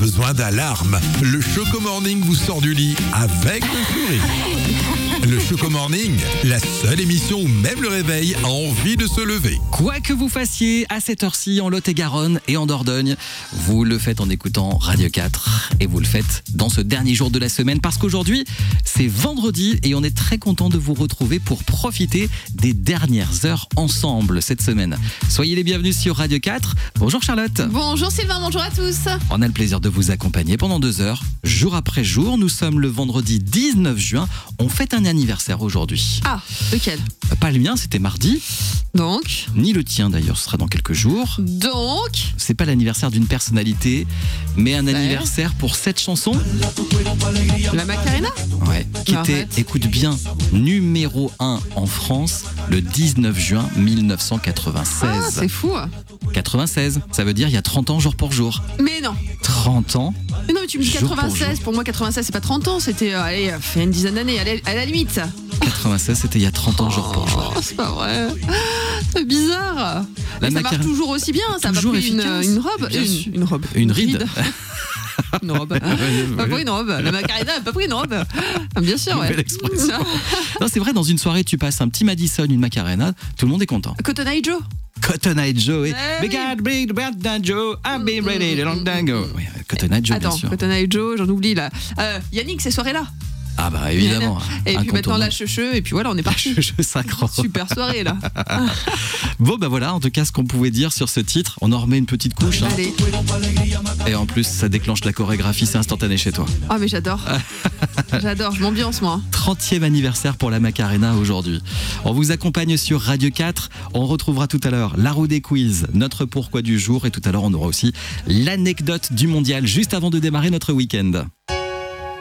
besoin d'alarme. Le Choco Morning vous sort du lit avec le sourire. Le Choco Morning, la seule émission où même le réveil a envie de se lever. Quoi que vous fassiez à cette heure-ci en Lot-et-Garonne et en Dordogne, vous le faites en écoutant Radio 4 et vous le faites dans ce dernier jour de la semaine parce qu'aujourd'hui, c'est vendredi et on est très content de vous retrouver pour profiter des dernières heures ensemble cette semaine. Soyez les bienvenus sur Radio 4. Bonjour Charlotte. Bonjour Sylvain, bonjour à tous. On a le plaisir de vous accompagner pendant 2 heures, jour après jour. Nous sommes le vendredi 19 juin. On fête un anniversaire aujourd'hui. Ah, lequel ? Pas le mien, c'était mardi. Donc, Ni le tien d'ailleurs, ce sera dans quelques jours. C'est pas l'anniversaire d'une personnalité, mais un anniversaire pour cette chanson. La Macarena ? Ouais, qui était, écoute bien, numéro 1 en France le 19 juin 1996. Ah, c'est fou. 96, ça veut dire il y a 30 ans jour pour jour. Mais non. 30 ans. Mais non, mais tu me dis Jour pour 96. jour. Pour moi, 96, c'est pas 30 ans. C'était, allez, fait une dizaine d'années, allez, à la limite. 96, c'était il y a 30 ans jour pour jour. Oh, c'est pas vrai. C'est bizarre. La Mais ça marche Macarena- toujours aussi bien. Ça a pas Toujours pris efficace. une robe. Bien sûr. Une robe. Une ride. Une robe. Pas pris une robe. La Macarena n'a pas pris une robe. Ah, bien sûr, ouais. Belle expression. Non, c'est vrai, dans une soirée, tu passes un petit Madison, une Macarena, tout le monde est content. Cotton Eye Joe. Cotton Eye Joe et oui. Big Eyed Big Bad Joe, I've been ready a long time ago. Oui, Cotton Eye Joe, Attends, bien sûr. Cotton Eye Joe, j'en oublie là. Yannick, ces soirées-là. Ah bah évidemment. Et puis maintenant la incontournable. checheux, et puis voilà, on est parti. Je sacre. Super soirée là. Bon bah voilà, en tout cas ce qu'on pouvait dire sur ce titre, on en remet une petite couche. Hein. Allez. Et en plus ça déclenche la chorégraphie, c'est instantané chez toi. Ah mais j'adore. J'adore, je m'ambiance moi. 30e anniversaire pour la Macarena aujourd'hui. On vous accompagne sur Radio 4. On retrouvera tout à l'heure la roue des quiz, notre pourquoi du jour. Et tout à l'heure, on aura aussi l'anecdote du mondial juste avant de démarrer notre week-end.